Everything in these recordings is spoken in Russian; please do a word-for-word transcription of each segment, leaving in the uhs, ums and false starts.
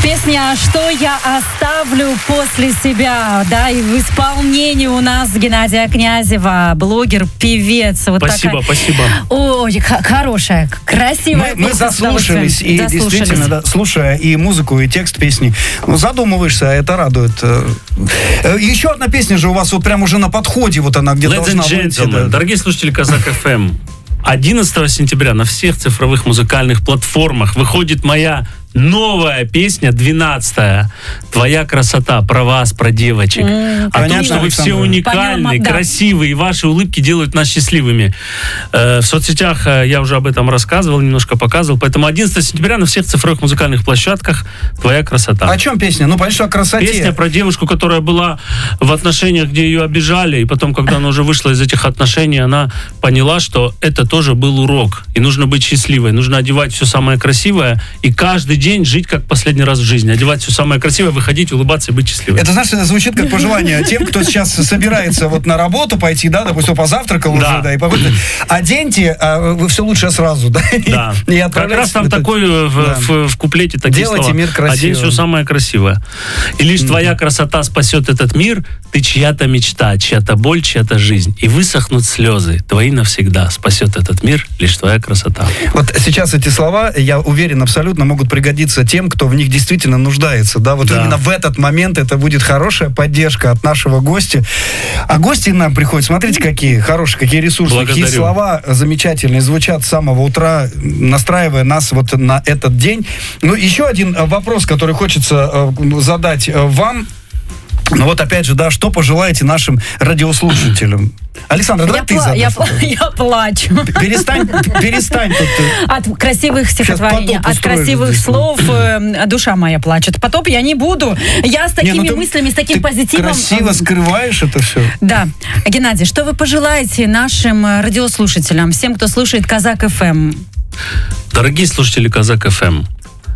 Песня «Что я оставлю после себя», да, и в исполнении у нас Геннадия Князева, блогер, певец. Вот спасибо, такая... спасибо. Ой, х- хорошая, красивая. Мы, мы заслушались, и заслушались. Действительно, да, слушая и музыку, и текст песни, ну, задумываешься, а это радует. Еще одна песня же у вас вот прям уже на подходе, вот она где-то Ladies должна and выйти. gentlemen, Да. дорогие слушатели Казак эф эм, одиннадцатого сентября на всех цифровых музыкальных платформах выходит моя новая песня, двенадцатая. «Твоя красота», про вас, про девочек. Mm, о том, что вы все уникальны, Понятно, да. красивые, и ваши улыбки делают нас счастливыми. Э, в соцсетях э, я уже об этом рассказывал, немножко показывал. Поэтому одиннадцатого сентября на всех цифровых музыкальных площадках «Твоя красота». О чем песня? Ну, понятно, о красоте. Песня про девушку, которая была в отношениях, где ее обижали, и потом, когда она уже вышла из этих отношений, она поняла, что это тоже был урок. И нужно быть счастливой, нужно одевать все самое красивое, и каждый день день жить как последний раз в жизни. Одевать все самое красивое, выходить, улыбаться и быть счастливым. Это, знаешь, звучит как пожелание тем, кто сейчас собирается вот на работу пойти, да, допустим, позавтракал да. уже, да, и походит. Оденьте, а вы все лучше сразу, да. Да. И как раз там это... такой в, да. в, в куплете такие Делайте слова. Мир красивым. Одень все самое красивое. И лишь mm-hmm. твоя красота спасет этот мир, ты чья-то мечта, чья-то боль, чья-то жизнь. И высохнут слезы твои навсегда. Спасет этот мир лишь твоя красота. Вот сейчас эти слова, я уверен, абсолютно могут пригодиться тем, кто в них действительно нуждается. Да, вот да. именно в этот момент это будет хорошая поддержка от нашего гостя. А гости нам приходят, смотрите, какие хорошие, какие ресурсы, Благодарю. какие слова замечательные звучат с самого утра, настраивая нас вот на этот день. Ну, еще один вопрос, который хочется задать вам. Ну вот опять же, да, что пожелаете нашим радиослушателям? Александра, давай я ты пла- задашь. Я, пла- я плачу. Перестань, перестань тут. От красивых стихотворений, от красивых здесь. слов э, душа моя плачет. Потоп я не буду. Я с такими не, ну ты, мыслями, с таким ты позитивом. красиво скрываешь это все. Да. Геннадий, что вы пожелаете нашим радиослушателям, всем, кто слушает Казак эф эм? Дорогие слушатели Казак эф эм,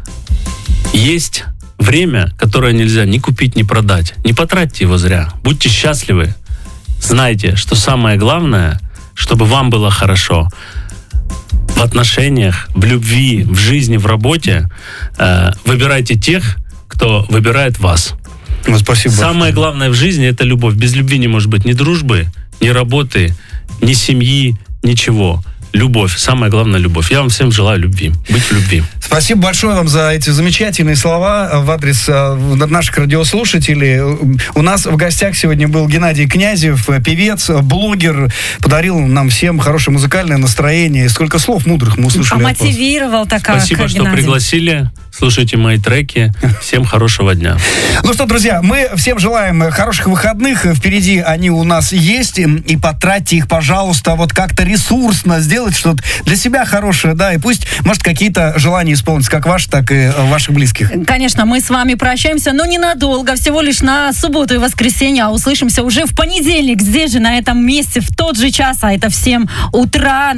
есть время, которое нельзя ни купить, ни продать. Не потратьте его зря. Будьте счастливы. Знайте, что самое главное, чтобы вам было хорошо в отношениях, в любви, в жизни, в работе. Э, выбирайте тех, кто выбирает вас. Ну, спасибо. Самое главное в жизни — это любовь. Без любви не может быть ни дружбы, ни работы, ни семьи, ничего. Любовь. Самое главное — любовь. Я вам всем желаю любви. Быть в любви. Спасибо большое вам за эти замечательные слова в адрес а, наших радиослушателей. У нас в гостях сегодня был Геннадий Князев, певец, блогер. Подарил нам всем хорошее музыкальное настроение. Сколько слов мудрых мы услышали. А мотивировал так, как Спасибо, что Геннадий. пригласили. Слушайте мои треки. Всем хорошего дня. Ну что, друзья, мы всем желаем хороших выходных. Впереди они у нас есть. И потратьте их, пожалуйста, вот как-то ресурсно. Сделать что-то для себя хорошее, да. И пусть, может, какие-то желания исполнятся, как ваши, так и ваших близких. Конечно, мы с вами прощаемся, но ненадолго. Всего лишь на субботу и воскресенье. А услышимся уже в понедельник. Здесь же, на этом месте, в тот же час. А это в семь утра.